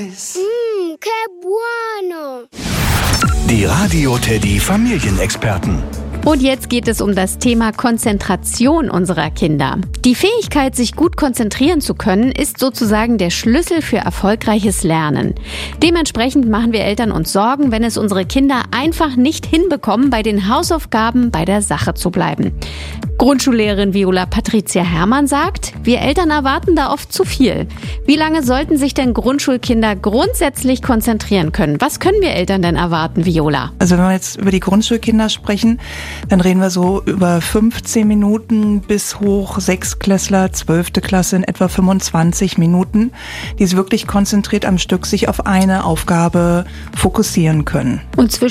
Qué bueno. Die Radio Teddy Familienexperten. Und jetzt geht es um das Thema Konzentration unserer Kinder. Die Fähigkeit, sich gut konzentrieren zu können, ist sozusagen der Schlüssel für erfolgreiches Lernen. Dementsprechend machen wir Eltern uns Sorgen, wenn es unsere Kinder einfach nicht hinbekommen, bei den Hausaufgaben bei der Sache zu bleiben. Grundschullehrerin Viola Patricia Herrmann sagt, wir Eltern erwarten da oft zu viel. Wie lange sollten sich denn Grundschulkinder grundsätzlich konzentrieren können? Was können wir Eltern denn erwarten, Viola? Also wenn wir jetzt über die Grundschulkinder sprechen, dann reden wir so über 15 Minuten bis hoch 6-Klässler, 12. Klasse in etwa 25 Minuten, die wirklich konzentriert am Stück sich auf eine Aufgabe fokussieren können. Und